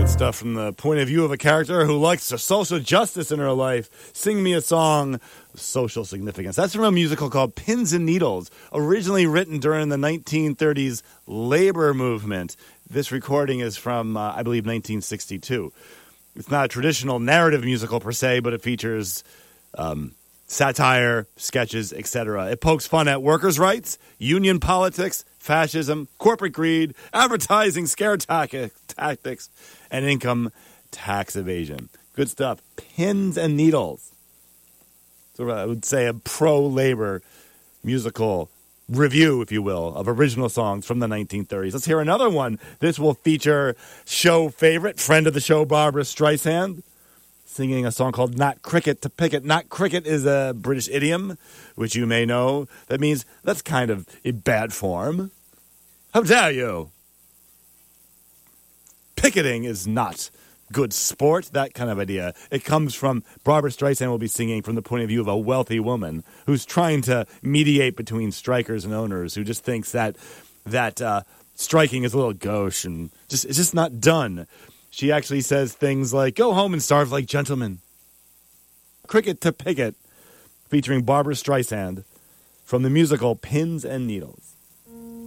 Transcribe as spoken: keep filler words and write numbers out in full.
Good stuff from the point of view of a character who likes social justice in her life. Sing me a song of social significance. That's from a musical called Pins and Needles, originally written during the nineteen thirties labor movement. This recording is from, uh, I believe, nineteen sixty-two. It's not a traditional narrative musical per se, but it features um, satire, sketches, et cetera. It pokes fun at workers' rights, union politics, fascism, corporate greed, advertising, scare ta- tactics, and income tax evasion. Good stuff. Pins and Needles. So I would say a pro-labor musical review, if you will, of original songs from the nineteen thirties. Let's hear another one. This will feature show favorite, friend of the show, Barbara Streisand, singing a song called Not Cricket to Picket. Not cricket is a British idiom, which you may know. That means that's kind of in bad form. How dare you? Picketing is not good sport, that kind of idea. It comes from, Barbara Streisand will be singing from the point of view of a wealthy woman who's trying to mediate between strikers and owners, who just thinks that that uh, striking is a little gauche and just it's just not done. She actually says things like, go home and starve like gentlemen. Cricket to Picket, featuring Barbara Streisand from the musical Pins and Needles.